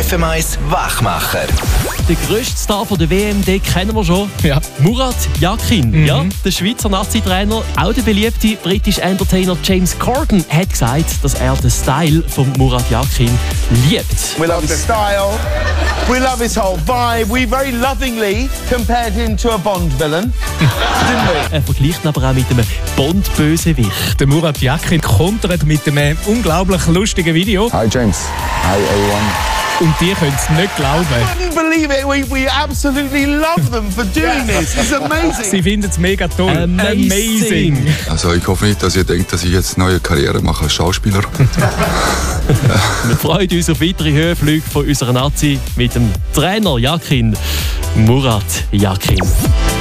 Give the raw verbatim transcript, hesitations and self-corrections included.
F M eins Wachmacher. Den grössten Star von der W M, den kennen wir schon. Ja. Murat Yakin, Mhm. ja, der Schweizer Nazi-Trainer. Auch der beliebte britische Entertainer James Corden hat gesagt, dass er den Style von Murat Yakin liebt. We love his style. We love his whole vibe. We very lovingly compared him to a Bond villain, didn't we? Er vergleicht ihn aber auch mit einem Bond-Bösewicht. Der Murat Yakin kontert mit einem unglaublich lustigen Video. Hi James. Hi everyone. Und die können es nicht glauben. I couldn't believe it. We, we absolutely love them for doing this. It's amazing. Sie finden es mega toll. Amazing. Also ich hoffe nicht, dass ihr denkt, dass ich jetzt eine neue Karriere mache als Schauspieler. Wir freuen uns auf weitere Höhenflüge von unserer Nazi mit dem Trainer Yakin, Murat Yakin.